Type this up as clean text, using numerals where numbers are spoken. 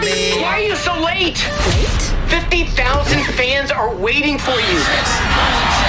Why are you so late? Late? 50,000 fans are waiting for you.